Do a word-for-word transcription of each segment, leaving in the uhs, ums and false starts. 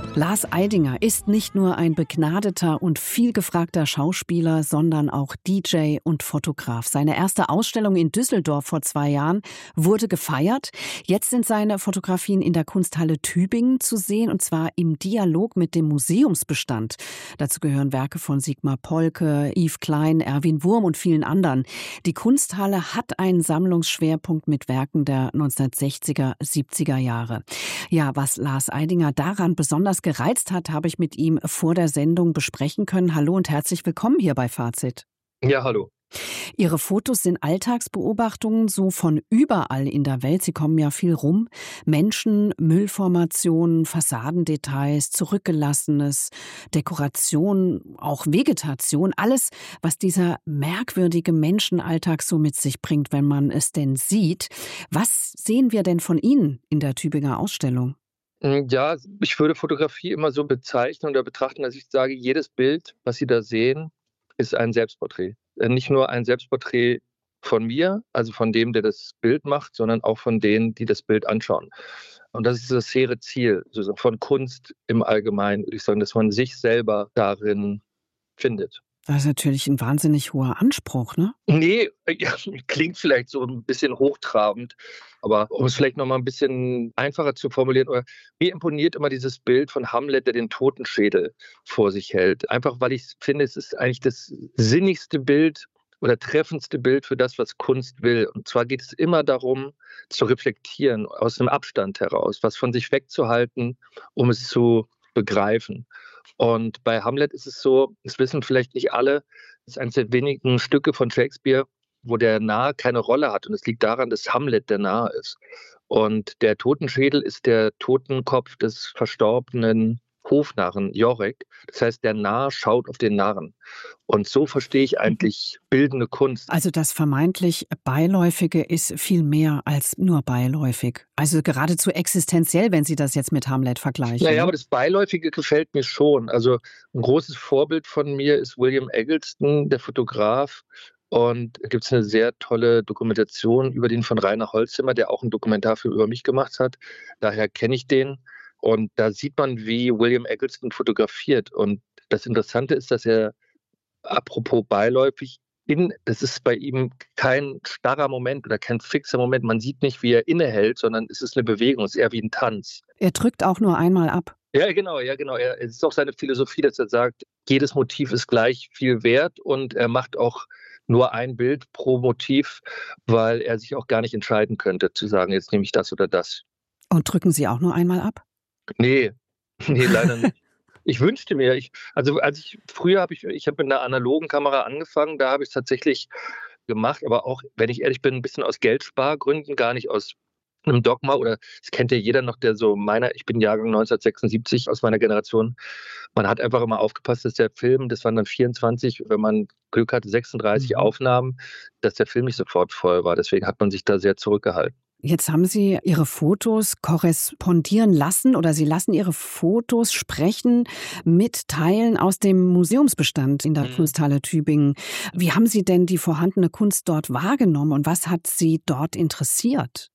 Lars Eidinger ist nicht nur ein begnadeter und vielgefragter Schauspieler, sondern auch D J und Fotograf. Seine erste Ausstellung in Düsseldorf vor zwei Jahren wurde gefeiert. Jetzt sind seine Fotografien in der Kunsthalle Tübingen zu sehen, und zwar im Dialog mit dem Museumsbestand. Dazu gehören Werke von Sigmar Polke, Yves Klein, Erwin Wurm und vielen anderen. Die Kunsthalle hat einen Sammlungsschwerpunkt mit Werken der neunzehnhundertsechziger, siebziger Jahre. Ja, was Lars Eidinger daran besonders gereizt hat, habe ich mit ihm vor der Sendung besprechen können. Hallo und herzlich willkommen hier bei Fazit. Ja, hallo. Ihre Fotos sind Alltagsbeobachtungen, so von überall in der Welt. Sie kommen ja viel rum. Menschen, Müllformationen, Fassadendetails, Zurückgelassenes, Dekoration, auch Vegetation. Alles, was dieser merkwürdige Menschenalltag so mit sich bringt, wenn man es denn sieht. Was sehen wir denn von Ihnen in der Tübinger Ausstellung? Ja, ich würde Fotografie immer so bezeichnen oder betrachten, dass ich sage, jedes Bild, was Sie da sehen, ist ein Selbstporträt. Nicht nur ein Selbstporträt von mir, also von dem, der das Bild macht, sondern auch von denen, die das Bild anschauen. Und das ist das hehre Ziel von Kunst im Allgemeinen, würde ich sagen, dass man sich selber darin findet. Das ist natürlich ein wahnsinnig hoher Anspruch, ne? Nee, ja, klingt vielleicht so ein bisschen hochtrabend, aber um es vielleicht noch mal ein bisschen einfacher zu formulieren, oder mir imponiert immer dieses Bild von Hamlet, der den Totenschädel vor sich hält. Einfach, weil ich finde, es ist eigentlich das sinnigste Bild oder treffendste Bild für das, was Kunst will. Und zwar geht es immer darum, zu reflektieren, aus einem Abstand heraus, was von sich wegzuhalten, um es zu begreifen. Und bei Hamlet ist es so, das wissen vielleicht nicht alle, es ist eines der wenigen Stücke von Shakespeare, wo der Narr keine Rolle hat. Und es liegt daran, dass Hamlet der Narr ist. Und der Totenschädel ist der Totenkopf des verstorbenen Hofnarren Jorek. Das heißt, der Narr schaut auf den Narren. Und so verstehe ich eigentlich bildende Kunst. Also das vermeintlich Beiläufige ist viel mehr als nur beiläufig. Also geradezu existenziell, wenn Sie das jetzt mit Hamlet vergleichen. Naja, aber das Beiläufige gefällt mir schon. Also ein großes Vorbild von mir ist William Eggleston, der Fotograf. Und da gibt es eine sehr tolle Dokumentation über den von Rainer Holzimmer, der auch einen Dokumentarfilm über mich gemacht hat. Daher kenne ich den. Und da sieht man, wie William Eggleston fotografiert. Und das Interessante ist, dass er, apropos beiläufig, in, das ist bei ihm kein starrer Moment oder kein fixer Moment. Man sieht nicht, wie er innehält, sondern es ist eine Bewegung, es ist eher wie ein Tanz. Er drückt auch nur einmal ab. Ja, genau, ja, genau. Er, es ist auch seine Philosophie, dass er sagt, jedes Motiv ist gleich viel wert, und er macht auch nur ein Bild pro Motiv, weil er sich auch gar nicht entscheiden könnte, zu sagen, jetzt nehme ich das oder das. Und drücken Sie auch nur einmal ab? Nee, nee, leider nicht. Ich wünschte mir, ich, also als ich früher habe ich, ich habe mit einer analogen Kamera angefangen, da habe ich es tatsächlich gemacht, aber auch, wenn ich ehrlich bin, ein bisschen aus Geldspargründen, gar nicht aus einem Dogma, oder das kennt ja jeder noch, der so meiner, ich bin Jahrgang neunzehnhundertsechsundsiebzig aus meiner Generation, man hat einfach immer aufgepasst, dass der Film, das waren dann vierundzwanzig, wenn man Glück hatte, sechsunddreißig Mhm. Aufnahmen, dass der Film nicht sofort voll war, deswegen hat man sich da sehr zurückgehalten. Jetzt haben Sie Ihre Fotos korrespondieren lassen, oder Sie lassen Ihre Fotos sprechen mit Teilen aus dem Museumsbestand in der Mhm. Kunsthalle Tübingen. Wie haben Sie denn die vorhandene Kunst dort wahrgenommen und was hat Sie dort interessiert?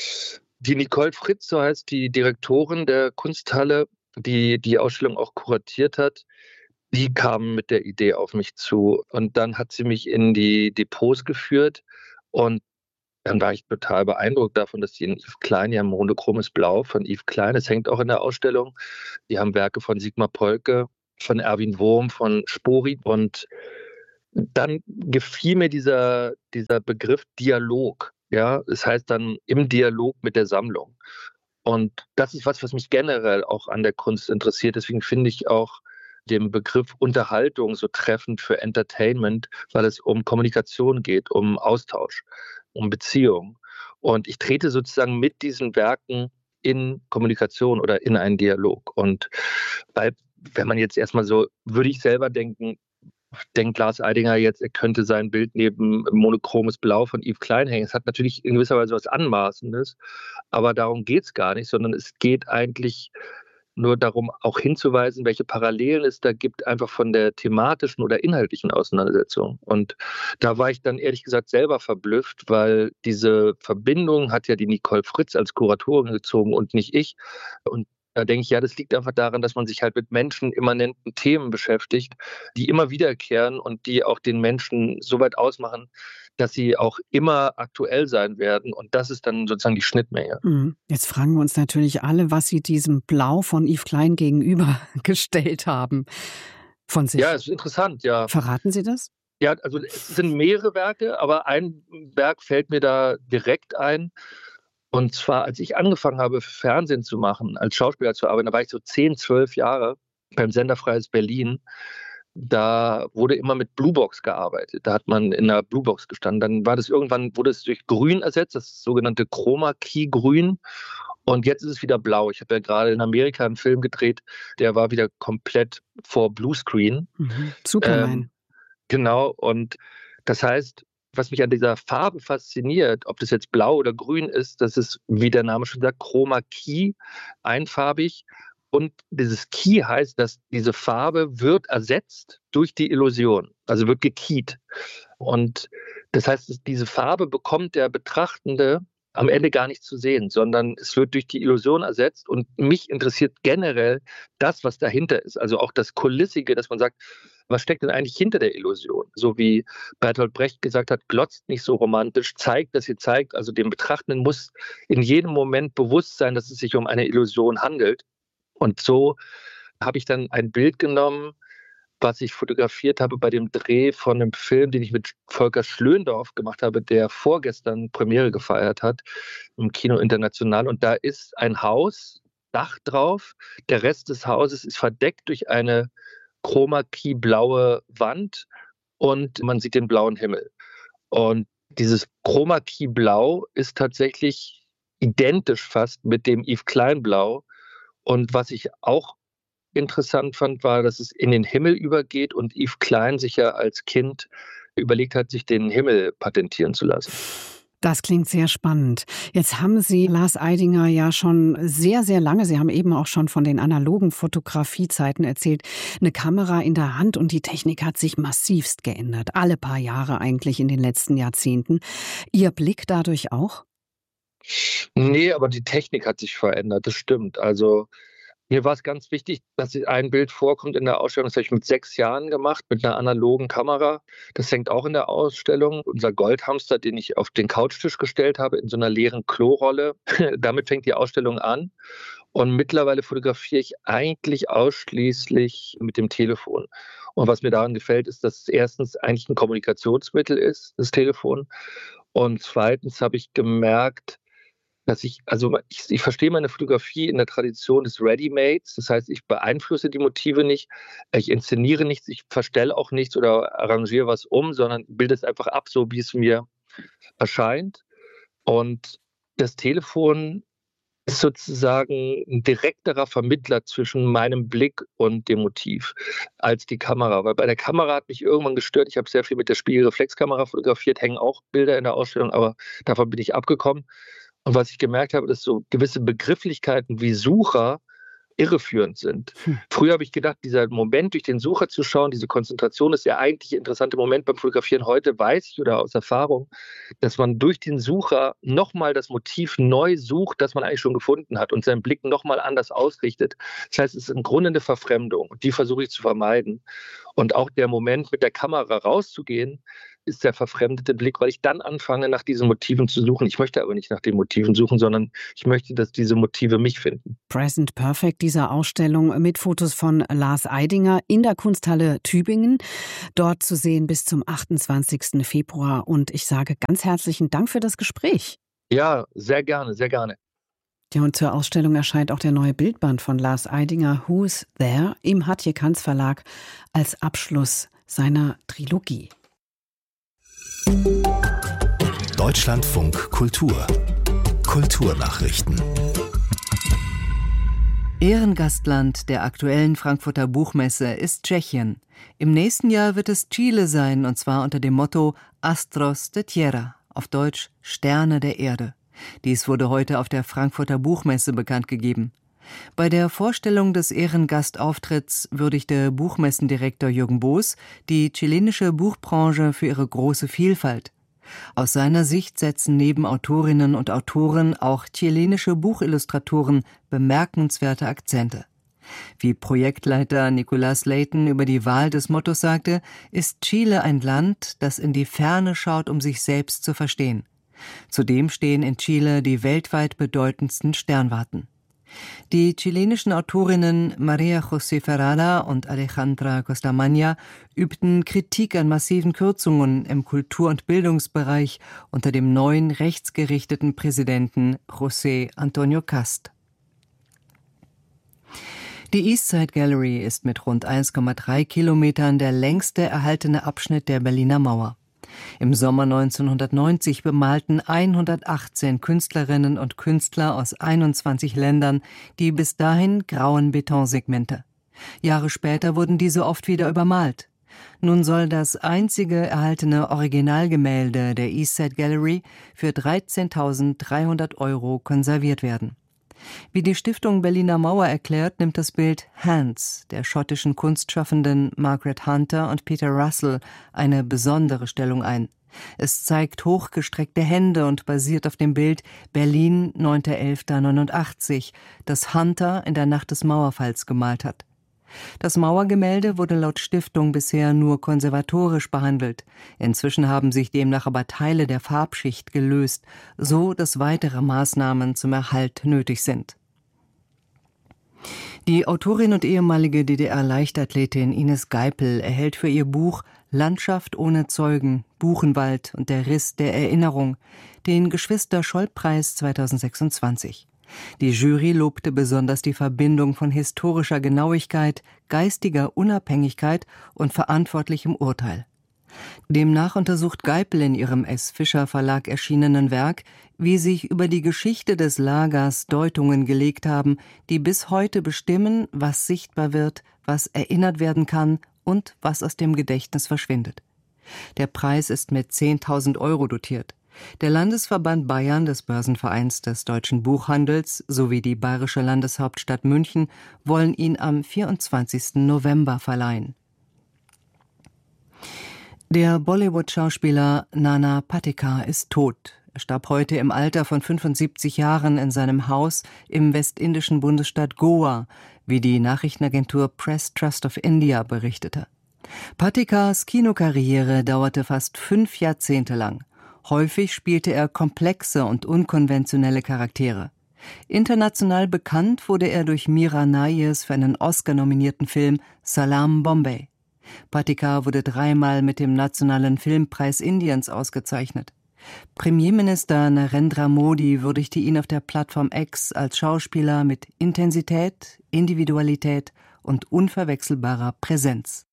Die Nicole Fritz, so heißt die Direktorin der Kunsthalle, die die Ausstellung auch kuratiert hat, die kam mit der Idee auf mich zu. Und dann hat sie mich in die Depots geführt, und dann war ich total beeindruckt davon, dass die in Yves Klein, die haben monochromes Blau von Yves Klein, das hängt auch in der Ausstellung. Die haben Werke von Sigmar Polke, von Erwin Wurm, von Spori. Und dann gefiel mir dieser, dieser Begriff Dialog. Ja, das heißt dann im Dialog mit der Sammlung. Und das ist was, was mich generell auch an der Kunst interessiert. Deswegen finde ich auch den Begriff Unterhaltung so treffend für Entertainment, weil es um Kommunikation geht, um Austausch, um Beziehung. Und ich trete sozusagen mit diesen Werken in Kommunikation oder in einen Dialog. Und weil, wenn man jetzt erstmal so, würde ich selber denken, denkt Lars Eidinger jetzt, er könnte sein Bild neben monochromes Blau von Yves Klein hängen. Es hat natürlich in gewisser Weise was Anmaßendes, aber darum geht es gar nicht, sondern es geht eigentlich nur darum, auch hinzuweisen, welche Parallelen es da gibt, einfach von der thematischen oder inhaltlichen Auseinandersetzung. Und da war ich dann ehrlich gesagt selber verblüfft, weil diese Verbindung hat ja die Nicole Fritz als Kuratorin gezogen und nicht ich. Und Da denke ich, ja, das liegt einfach daran, dass man sich halt mit menschenimmanenten Themen beschäftigt, die immer wiederkehren und die auch den Menschen so weit ausmachen, dass sie auch immer aktuell sein werden. Und das ist dann sozusagen die Schnittmenge. Mhm. Jetzt fragen wir uns natürlich alle, was Sie diesem Blau von Yves Klein gegenübergestellt haben von sich. Ja, es ist interessant, ja. Verraten Sie das? Ja, also es sind mehrere Werke, aber ein Werk fällt mir da direkt ein. Und zwar, als ich angefangen habe, Fernsehen zu machen, als Schauspieler zu arbeiten, da war ich so zehn, zwölf Jahre beim Sender Freies Berlin. Da wurde immer mit Bluebox gearbeitet. Da hat man in einer Bluebox gestanden. Dann war das irgendwann, wurde es durch Grün ersetzt, das sogenannte Chroma-Key-Grün. Und jetzt ist es wieder blau. Ich habe ja gerade in Amerika einen Film gedreht, der war wieder komplett vor Bluescreen. Mhm. Superman. Ähm, genau, und das heißt, was mich an dieser Farbe fasziniert, ob das jetzt blau oder grün ist, das ist, wie der Name schon sagt, Chroma Key, einfarbig. Und dieses Key heißt, dass diese Farbe wird ersetzt durch die Illusion, also wird gekeyt. Und das heißt, dass diese Farbe bekommt der Betrachtende am Ende gar nicht zu sehen, sondern es wird durch die Illusion ersetzt. Und mich interessiert generell das, was dahinter ist. Also auch das Kulissige, dass man sagt, was steckt denn eigentlich hinter der Illusion? So wie Bertolt Brecht gesagt hat, glotzt nicht so romantisch, zeigt, dass ihr zeigt. Also dem Betrachtenden muss in jedem Moment bewusst sein, dass es sich um eine Illusion handelt. Und so habe ich dann ein Bild genommen, was ich fotografiert habe bei dem Dreh von einem Film, den ich mit Volker Schlöndorff gemacht habe, der vorgestern Premiere gefeiert hat im Kino International. Und da ist ein Haus, Dach drauf. Der Rest des Hauses ist verdeckt durch eine Chroma-Key-blaue Wand und man sieht den blauen Himmel. Und dieses Chroma-Key-Blau ist tatsächlich identisch fast mit dem Yves Klein-Blau. Und was ich auch interessant fand, war, dass es in den Himmel übergeht und Yves Klein sich ja als Kind überlegt hat, sich den Himmel patentieren zu lassen. Das klingt sehr spannend. Jetzt haben Sie Lars Eidinger ja schon sehr, sehr lange, Sie haben eben auch schon von den analogen Fotografiezeiten erzählt, eine Kamera in der Hand und die Technik hat sich massivst geändert. Alle paar Jahre eigentlich in den letzten Jahrzehnten. Ihr Blick dadurch auch? Nee, aber die Technik hat sich verändert, das stimmt. Also mir war es ganz wichtig, dass ein Bild vorkommt in der Ausstellung. Das habe ich mit sechs Jahren gemacht, mit einer analogen Kamera. Das hängt auch in der Ausstellung. Unser Goldhamster, den ich auf den Couchtisch gestellt habe, in so einer leeren Klorolle. Damit fängt die Ausstellung an. Und mittlerweile fotografiere ich eigentlich ausschließlich mit dem Telefon. Und was mir daran gefällt, ist, dass es erstens eigentlich ein Kommunikationsmittel ist, das Telefon. Und zweitens habe ich gemerkt, dass ich, also ich, ich verstehe meine Fotografie in der Tradition des Ready-Mades. Das heißt, ich beeinflusse die Motive nicht, ich inszeniere nichts, ich verstelle auch nichts oder arrangiere was um, sondern bilde es einfach ab, so wie es mir erscheint. Und das Telefon ist sozusagen ein direkterer Vermittler zwischen meinem Blick und dem Motiv als die Kamera. Weil bei der Kamera hat mich irgendwann gestört. Ich habe sehr viel mit der Spiegelreflexkamera fotografiert, hängen auch Bilder in der Ausstellung, aber davon bin ich abgekommen. Und was ich gemerkt habe, dass so gewisse Begrifflichkeiten wie Sucher irreführend sind. Hm. Früher habe ich gedacht, dieser Moment, durch den Sucher zu schauen, diese Konzentration ist der eigentlich interessante Moment beim Fotografieren. Heute weiß ich oder aus Erfahrung, dass man durch den Sucher nochmal das Motiv neu sucht, das man eigentlich schon gefunden hat und seinen Blick nochmal anders ausrichtet. Das heißt, es ist im Grunde eine Verfremdung und die versuche ich zu vermeiden. Und auch der Moment, mit der Kamera rauszugehen, ist der verfremdete Blick, weil ich dann anfange, nach diesen Motiven zu suchen. Ich möchte aber nicht nach den Motiven suchen, sondern ich möchte, dass diese Motive mich finden. Present Perfect, diese Ausstellung mit Fotos von Lars Eidinger in der Kunsthalle Tübingen. Dort zu sehen bis zum achtundzwanzigsten Februar. Und ich sage ganz herzlichen Dank für das Gespräch. Ja, sehr gerne, sehr gerne. Ja, und zur Ausstellung erscheint auch der neue Bildband von Lars Eidinger, Who's There, im Hatje-Kanz Verlag als Abschluss seiner Trilogie. Deutschlandfunk Kultur. Kulturnachrichten. Ehrengastland der aktuellen Frankfurter Buchmesse ist Tschechien. Im nächsten Jahr wird es Chile sein, und zwar unter dem Motto Astros de Tierra, auf Deutsch Sterne der Erde. Dies wurde heute auf der Frankfurter Buchmesse bekannt gegeben. Bei der Vorstellung des Ehrengastauftritts würdigte Buchmessendirektor Jürgen Boos die chilenische Buchbranche für ihre große Vielfalt. Aus seiner Sicht setzen neben Autorinnen und Autoren auch chilenische Buchillustratoren bemerkenswerte Akzente. Wie Projektleiter Nicolas Layton über die Wahl des Mottos sagte, ist Chile ein Land, das in die Ferne schaut, um sich selbst zu verstehen. Zudem stehen in Chile die weltweit bedeutendsten Sternwarten. Die chilenischen Autorinnen Maria José Ferrada und Alejandra Costamagna übten Kritik an massiven Kürzungen im Kultur- und Bildungsbereich unter dem neuen rechtsgerichteten Präsidenten José Antonio Cast. Die Eastside Gallery ist mit rund eins Komma drei Kilometern der längste erhaltene Abschnitt der Berliner Mauer. Im Sommer neunzehnhundertneunzig bemalten hundertachtzehn Künstlerinnen und Künstler aus einundzwanzig Ländern die bis dahin grauen Betonsegmente. Jahre später wurden diese oft wieder übermalt. Nun soll das einzige erhaltene Originalgemälde der Eastside Gallery für dreizehntausenddreihundert Euro konserviert werden. Wie die Stiftung Berliner Mauer erklärt, nimmt das Bild Hands der schottischen Kunstschaffenden Margaret Hunter und Peter Russell eine besondere Stellung ein. Es zeigt hochgestreckte Hände und basiert auf dem Bild Berlin neunter elfter neunundachtzig, das Hunter in der Nacht des Mauerfalls gemalt hat. Das Mauergemälde wurde laut Stiftung bisher nur konservatorisch behandelt. Inzwischen haben sich demnach aber Teile der Farbschicht gelöst, so dass weitere Maßnahmen zum Erhalt nötig sind. Die Autorin und ehemalige D D R-Leichtathletin Ines Geipel erhält für ihr Buch Landschaft ohne Zeugen, Buchenwald und der Riss der Erinnerung den Geschwister-Scholl-Preis zweitausendsechsundzwanzig. Die Jury lobte besonders die Verbindung von historischer Genauigkeit, geistiger Unabhängigkeit und verantwortlichem Urteil. Demnach untersucht Geipel in ihrem S. Fischer Verlag erschienenen Werk, wie sich über die Geschichte des Lagers Deutungen gelegt haben, die bis heute bestimmen, was sichtbar wird, was erinnert werden kann und was aus dem Gedächtnis verschwindet. Der Preis ist mit zehntausend Euro dotiert. Der Landesverband Bayern des Börsenvereins des deutschen Buchhandels sowie die bayerische Landeshauptstadt München wollen ihn am vierundzwanzigsten November verleihen. Der Bollywood-Schauspieler Nana Patekar ist tot. Er starb heute im Alter von fünfundsiebzig Jahren in seinem Haus im westindischen Bundesstaat Goa, wie die Nachrichtenagentur Press Trust of India berichtete. Patekars Kinokarriere dauerte fast fünf Jahrzehnte lang. Häufig spielte er komplexe und unkonventionelle Charaktere. International bekannt wurde er durch Mira Nayers für einen Oscar-nominierten Film Salaam Bombay. Patekar wurde dreimal mit dem Nationalen Filmpreis Indiens ausgezeichnet. Premierminister Narendra Modi würdigte ihn auf der Plattform X als Schauspieler mit Intensität, Individualität und unverwechselbarer Präsenz.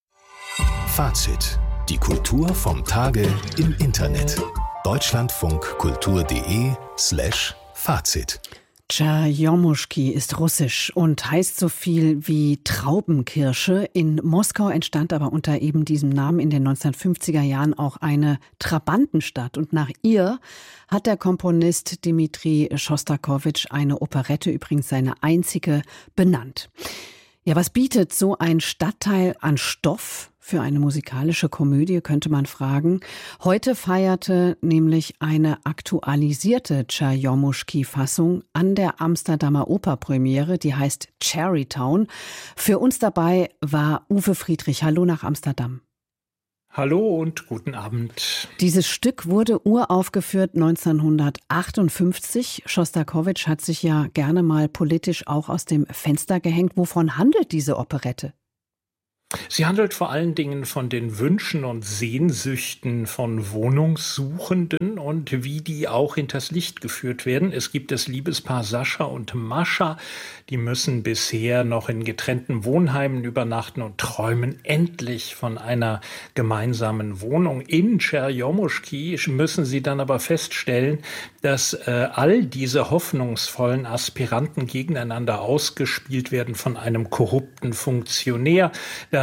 Fazit. Die Kultur vom Tage im Internet. Deutschlandfunkkultur.de slash Fazit. Tscherjomuschki ist russisch und heißt so viel wie Traubenkirsche. In Moskau entstand aber unter eben diesem Namen in den neunzehnhundertfünfziger Jahren auch eine Trabantenstadt. Und nach ihr hat der Komponist Dmitri Schostakowitsch eine Operette, übrigens seine einzige, benannt. Ja, was bietet so ein Stadtteil an Stoff für eine musikalische Komödie, könnte man fragen. Heute feierte nämlich eine aktualisierte Tscherjomuschki-Fassung an der Amsterdamer Operpremiere, die heißt Cherrytown. Für uns dabei war Uwe Friedrich. Hallo nach Amsterdam. Hallo und guten Abend. Dieses Stück wurde uraufgeführt neunzehnhundertachtundfünfzig. Schostakowitsch hat sich ja gerne mal politisch auch aus dem Fenster gehängt. Wovon handelt diese Operette? Sie handelt vor allen Dingen von den Wünschen und Sehnsüchten von Wohnungssuchenden und wie die auch hinters Licht geführt werden. Es gibt das Liebespaar Sascha und Mascha, die müssen bisher noch in getrennten Wohnheimen übernachten und träumen endlich von einer gemeinsamen Wohnung. In Tscherjomuschki müssen sie dann aber feststellen, dass äh, all diese hoffnungsvollen Aspiranten gegeneinander ausgespielt werden von einem korrupten Funktionär. Da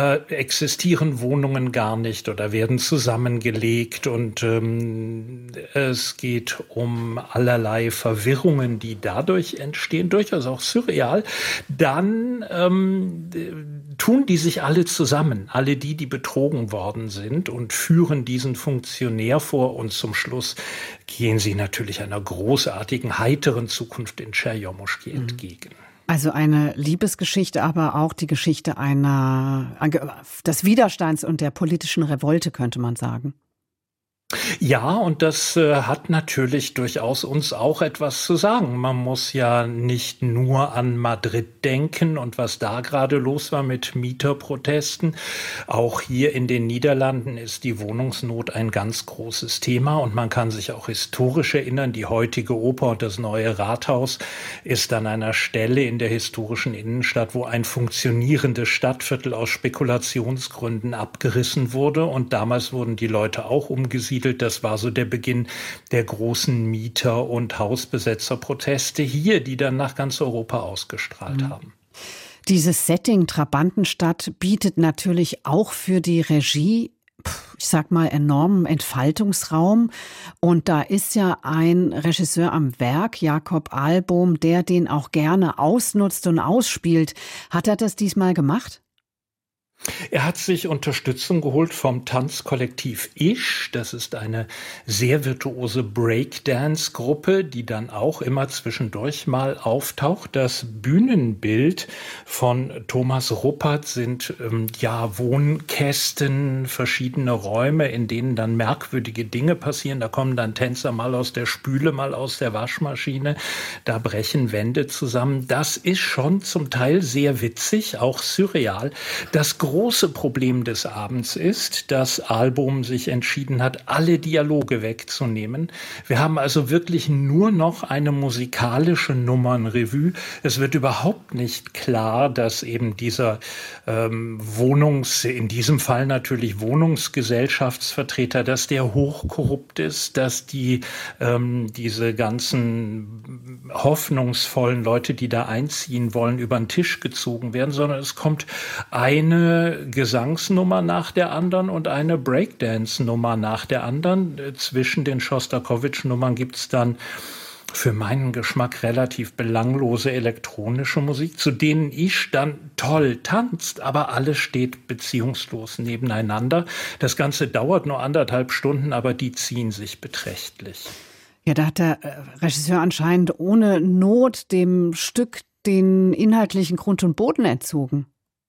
äh, existieren Wohnungen gar nicht oder werden zusammengelegt und ähm, es geht um allerlei Verwirrungen, die dadurch entstehen, durchaus auch surreal, dann ähm, tun die sich alle zusammen, alle die, die betrogen worden sind und führen diesen Funktionär vor und zum Schluss gehen sie natürlich einer großartigen, heiteren Zukunft in Tscherjomuschki mhm. entgegen. Also eine Liebesgeschichte, aber auch die Geschichte einer, des Widerstands und der politischen Revolte, könnte man sagen. Ja, und das äh, hat natürlich durchaus uns auch etwas zu sagen. Man muss ja nicht nur an Madrid denken und was da gerade los war mit Mieterprotesten. Auch hier in den Niederlanden ist die Wohnungsnot ein ganz großes Thema und man kann sich auch historisch erinnern, die heutige Oper und das neue Rathaus ist an einer Stelle in der historischen Innenstadt, wo ein funktionierendes Stadtviertel aus Spekulationsgründen abgerissen wurde und damals wurden die Leute auch umgesiedelt. Das war so der Beginn der großen Mieter- und Hausbesetzerproteste hier, die dann nach ganz Europa ausgestrahlt mhm. haben. Dieses Setting Trabantenstadt bietet natürlich auch für die Regie, ich sag mal, enormen Entfaltungsraum. Und da ist ja ein Regisseur am Werk, Jakob Ahlbohm, der den auch gerne ausnutzt und ausspielt. Hat er das diesmal gemacht? Er hat sich Unterstützung geholt vom Tanzkollektiv Isch. Das ist eine sehr virtuose Breakdance-Gruppe, die dann auch immer zwischendurch mal auftaucht. Das Bühnenbild von Thomas Ruppert sind ähm, ja Wohnkästen, verschiedene Räume, in denen dann merkwürdige Dinge passieren. Da kommen dann Tänzer mal aus der Spüle, mal aus der Waschmaschine. Da brechen Wände zusammen. Das ist schon zum Teil sehr witzig, auch surreal. Das Das große Problem des Abends ist, dass Ahlbohm sich entschieden hat, alle Dialoge wegzunehmen. Wir haben also wirklich nur noch eine musikalische Nummernrevue. Es wird überhaupt nicht klar, dass eben dieser ähm, Wohnungs-, in diesem Fall natürlich Wohnungsgesellschaftsvertreter, dass der hochkorrupt ist, dass die ähm, diese ganzen hoffnungsvollen Leute, die da einziehen wollen, über den Tisch gezogen werden, sondern es kommt eine Gesangsnummer nach der anderen und eine Breakdance-Nummer nach der anderen. Zwischen den Schostakowitsch-Nummern gibt es dann für meinen Geschmack relativ belanglose elektronische Musik, zu denen ich dann toll tanzt, aber alles steht beziehungslos nebeneinander. Das Ganze dauert nur anderthalb Stunden, aber die ziehen sich beträchtlich. Ja, da hat der Regisseur anscheinend ohne Not dem Stück den inhaltlichen Grund und Boden entzogen.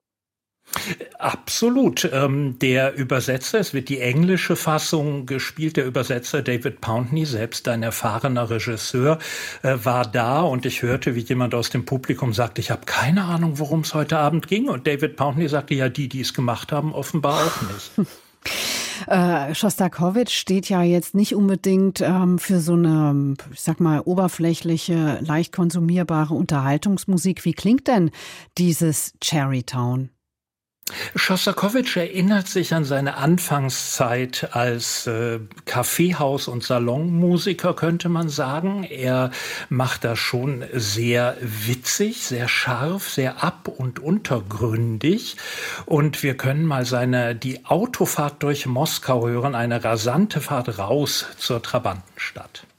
Absolut. Ähm, der Übersetzer, es wird die englische Fassung gespielt, der Übersetzer David Pountney, selbst ein erfahrener Regisseur, äh, war da und ich hörte, wie jemand aus dem Publikum sagte, ich habe keine Ahnung, worum es heute Abend ging. Und David Pountney sagte, ja, die, die es gemacht haben, offenbar auch nicht. Äh, Schostakowitsch steht ja jetzt nicht unbedingt ähm, für so eine, ich sag mal, oberflächliche, leicht konsumierbare Unterhaltungsmusik. Wie klingt denn dieses Cherrytown? Schostakowitsch erinnert sich an seine Anfangszeit als äh, Kaffeehaus- und Salonmusiker, könnte man sagen. Er macht das schon sehr witzig, sehr scharf, sehr ab- und untergründig. Und wir können mal seine die Autofahrt durch Moskau hören, eine rasante Fahrt raus zur Trabantenstadt.